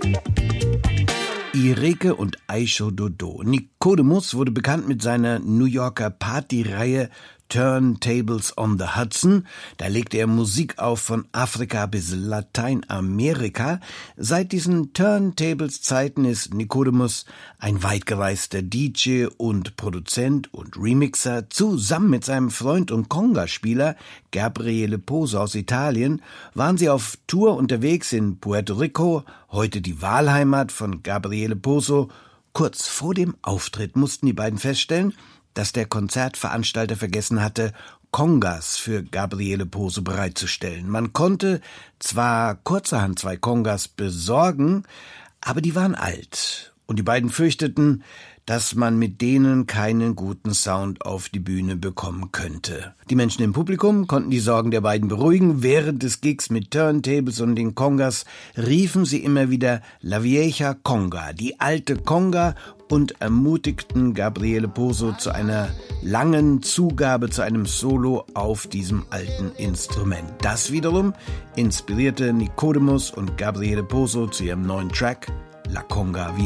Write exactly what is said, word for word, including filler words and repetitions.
Ireke und Aisho Dodo. Nicodemus wurde bekannt mit seiner New Yorker Partyreihe Turntables on the Hudson. Da legte er Musik auf von Afrika bis Lateinamerika. Seit diesen Turntables-Zeiten ist Nicodemus ein weitgereister D J und Produzent und Remixer. Zusammen mit seinem Freund und Congaspieler Gabriele Poso aus Italien waren sie auf Tour unterwegs in Puerto Rico, heute die Wahlheimat von Gabriele Poso. Kurz vor dem Auftritt mussten die beiden feststellen, dass der Konzertveranstalter vergessen hatte, Congas für Gabriele Poso bereitzustellen. Man konnte zwar kurzerhand zwei Congas besorgen, aber die waren alt. Und die beiden fürchteten, dass man mit denen keinen guten Sound auf die Bühne bekommen könnte. Die Menschen im Publikum konnten die Sorgen der beiden beruhigen. Während des Gigs mit Turntables und den Congas riefen sie immer wieder La Vieja Conga, die alte Conga, und ermutigten Gabriele Poso zu einer langen Zugabe, zu einem Solo auf diesem alten Instrument. Das wiederum inspirierte Nicodemus und Gabriele Poso zu ihrem neuen Track La Conga Vieja.